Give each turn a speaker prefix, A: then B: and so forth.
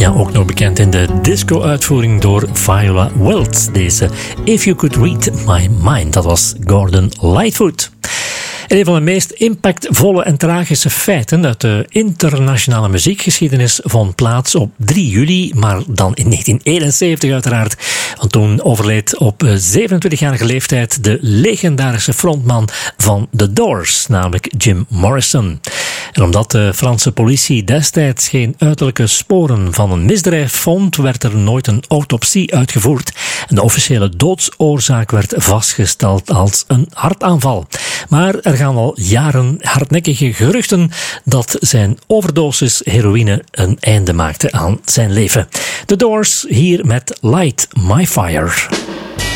A: Ja, ook nog bekend in de disco-uitvoering door Viola Wills. Deze If You Could Read My Mind, dat was Gordon Lightfoot. En een van de meest impactvolle en tragische feiten uit de internationale muziekgeschiedenis vond plaats op 3 juli, maar dan in 1971 uiteraard. Want toen overleed op 27-jarige leeftijd de legendarische frontman van The Doors, namelijk Jim Morrison. En omdat de Franse politie destijds geen uiterlijke sporen van een misdrijf vond, werd er nooit een autopsie uitgevoerd. En de officiële doodsoorzaak werd vastgesteld als een hartaanval. Maar er gaan al jaren hardnekkige geruchten dat zijn overdosis heroïne een einde maakte aan zijn leven. The Doors hier met Light My Fire.